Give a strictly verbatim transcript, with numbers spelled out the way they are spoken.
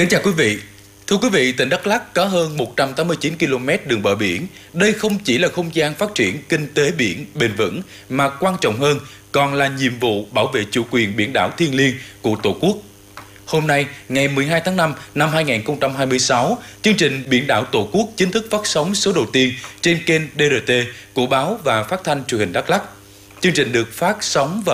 Kính chào quý vị. Thưa quý vị, tỉnh Đắk Lắk có hơn một trăm tám mươi chín ki lô mét đường bờ biển. Đây không chỉ là không gian phát triển kinh tế biển bền vững, mà quan trọng hơn còn là nhiệm vụ bảo vệ chủ quyền biển đảo thiêng liêng của Tổ quốc. Hôm nay, ngày mười hai tháng năm năm hai nghìn không trăm hai mươi sáu, chương trình Biển đảo Tổ quốc chính thức phát sóng số đầu tiên trên kênh đê rờ tê của báo và phát thanh truyền hình Đắk Lắk. Chương trình được phát sóng vào